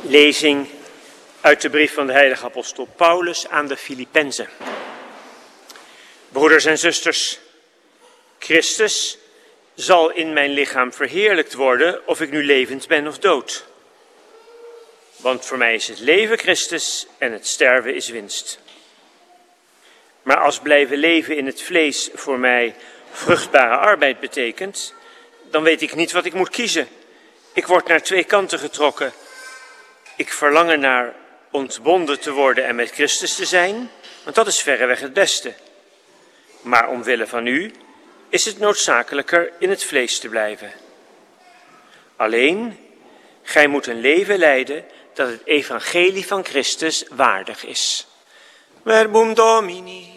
Lezing uit de brief van de heilige apostel Paulus aan de Filippenzen. Broeders en zusters, Christus zal in mijn lichaam verheerlijkt worden, of ik nu levend ben of dood. Want voor mij is het leven Christus en het sterven is winst. Maar als blijven leven in het vlees voor mij vruchtbare arbeid betekent, dan weet ik niet wat ik moet kiezen. Ik word naar twee kanten getrokken. Ik verlang ernaar ontbonden te worden en met Christus te zijn, want dat is verreweg het beste. Maar omwille van u is het noodzakelijker in het vlees te blijven. Alleen, gij moet een leven leiden dat het evangelie van Christus waardig is. Verbum Domini.